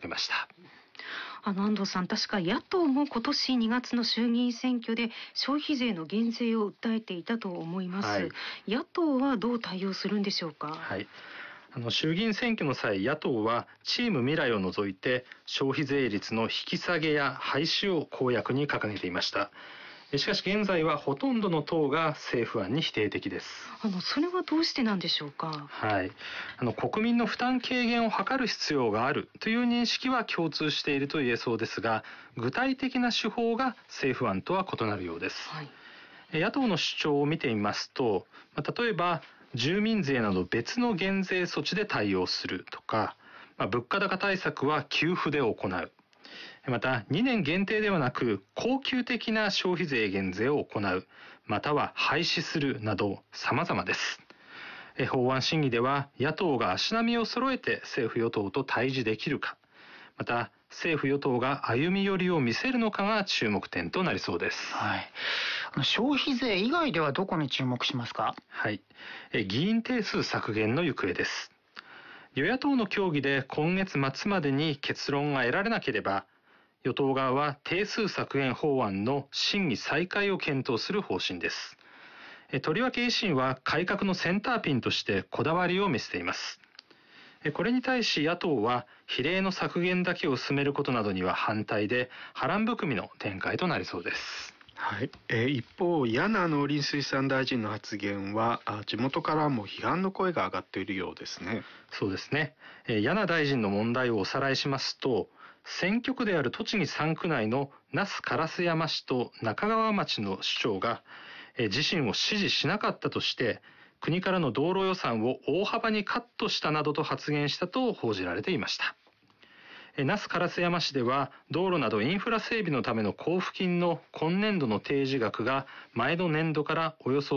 けました。 安藤さん、確か野党も今年2月の衆議院選挙で消費税の減税を訴えていたと思います、はい、野党はどう対応するんでしょうか。 はい、衆議院選挙の際、野党はチーム未来を除いて消費税率の引き下げや廃止を公約に掲げていました。しかし現在はほとんどの党が政府案に否定的です。 それはどうしてなんでしょうか。 はい、国民の負担軽減を図る必要があるという認識は共通していると言えそうですが、具体的な手法が政府案とは異なるようです、はい、野党の主張を見てみますと、例えば住民税など別の減税措置で対応するとか、物価高対策は給付で行う、また2年限定ではなく恒久的な消費税減税を行う、または廃止するなど様々です。法案審議では野党が足並みを揃えて政府与党と対峙できるか、また政府与党が歩み寄りを見せるのかが注目点となりそうです。 はい、消費税以外ではどこに注目しますか。 はい、議員定数削減の行方です。与野党の協議で今月末までに結論が得られなければ、与党側は定数削減法案の審議再開を検討する方針です。とりわけ維新は改革のセンターピンとしてこだわりを見せています。これに対し野党は比例の削減だけを進めることなどには反対で、波乱含みの展開となりそうです。 はい、一方、柳農林水産大臣の発言は地元からも批判の声が上がっているようですね。 そうですね。柳大臣の問題をおさらいしますと、選挙区である栃木3区内の那須烏山市と那珂川町の市長が自身を支持しなかったとして国からの道路予算を大幅にカットしたなどと発言したと報じられていました。那須烏山市では道路などインフラ整備のための交付金の今年度の提示額が前の年度からおよそ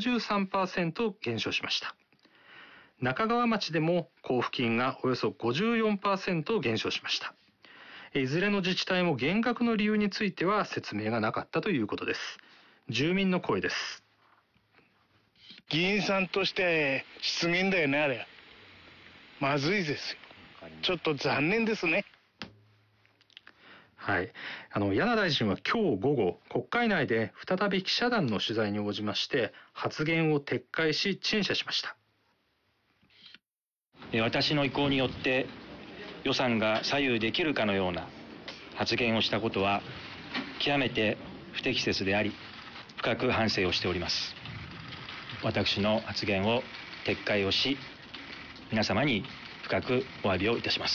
63% 減少しました。那珂川町でも交付金がおよそ 54% 減少しました。いずれの自治体も減額の理由については説明がなかったということです。住民の声です。 議員さんとして失言だよね、あれ。まずいですよ。ちょっと残念ですね。 はい。柳大臣は今日午後、国会内で再び記者団の取材に応じまして、発言を撤回し陳謝しました。 私の意向によって予算が左右できるかのような発言をしたことは極めて不適切であり、深く反省をしております。私の発言を撤回をし、皆様に深くお詫びをいたします。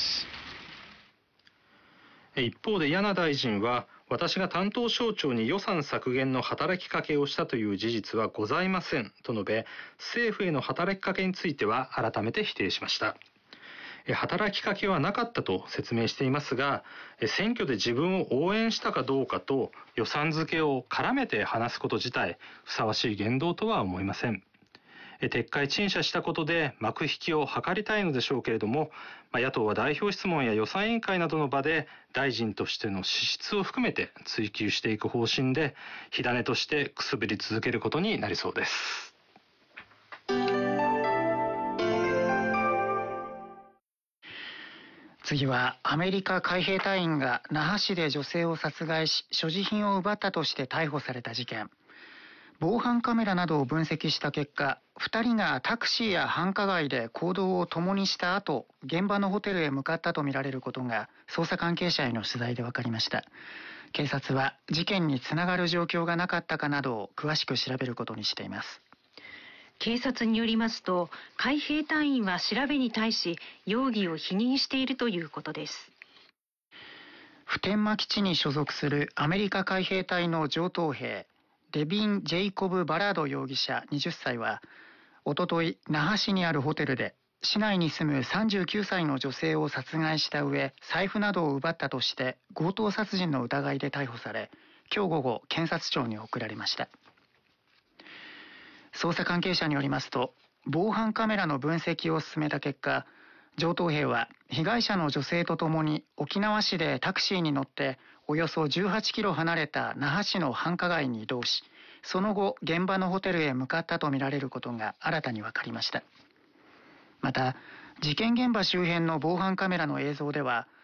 一方で柳大臣は、私が担当省庁に予算削減の働きかけをしたという事実はございませんと述べ、政府への働きかけについては改めて否定しました。働きかけはなかったと説明していますが、選挙で自分を応援したかどうかと予算付けを絡めて話すこと自体ふさわしい言動とは思いません。撤回陳謝したことで幕引きを図りたいのでしょうけれども、野党は代表質問や予算委員会などの場で大臣としての資質を含めて追及していく方針で、火種としてくすぶり続けることになりそうです。 次はアメリカ海兵隊員が那覇市で女性を殺害し所持品を奪ったとして逮捕された事件。防犯カメラなどを分析した結果、2人がタクシーや繁華街で行動を共にした後、現場のホテルへ向かったとみられることが捜査関係者への取材で分かりました。警察は事件につながる状況がなかったかなどを詳しく調べることにしています。 警察によりますと、海兵隊員は調べに対し容疑を否認しているということです。 普天間基地に所属するアメリカ海兵隊の上等兵デビン・ジェイコブ・バラード容疑者20歳は、おととい那覇市にあるホテルで市内に住む39歳の女性を殺害した上、財布などを奪ったとして強盗殺人の疑いで逮捕され、今日午後検察庁に送られました。捜査関係者によりますと、防犯カメラの分析を進めた結果、上等兵は被害者の女性とともに沖縄市でタクシーに乗っておよそ18キロ離れた那覇市の繁華街に移動し、その後現場のホテルへ向かったとみられることが新たに分かりました。また事件現場周辺の防犯カメラの映像では、